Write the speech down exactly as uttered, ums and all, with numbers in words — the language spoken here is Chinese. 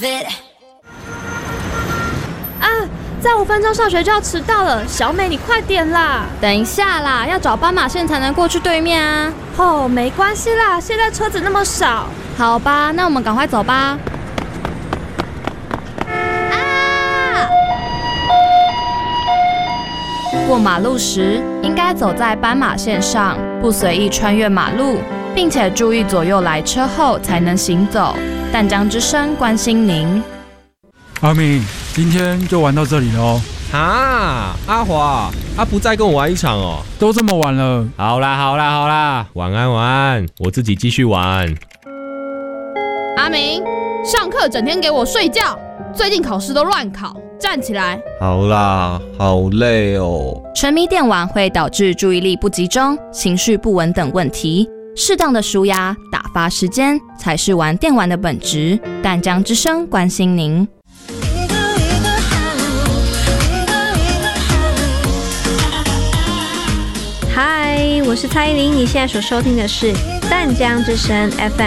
啊，再五分钟上学就要迟到了，小美你快点啦！ 等一下啦，要找斑马线才能过去对面啊。 哦，没关系啦，现在车子那么少。 好吧，那我们赶快走吧。啊！过马路时应该走在斑马线上，不随意穿越马路，并且注意左右来车后才能行走。淡江之声关心您。 阿明，今天就玩到这里了哦。 啊，阿华，啊不再跟我玩一场哦？ 都这么晚了。 好啦好啦好啦，晚安晚安，我自己继续玩。 阿明，上课整天给我睡觉，最近考试都乱考，站起来。 好啦，好累哦。 沉迷电玩会导致注意力不集中、情绪不稳等问题。适当的抒压、打发时间才是玩电玩的本质。淡江之声关心您。 嗨，我是蔡依林，你现在所收听的是淡江之声 F M。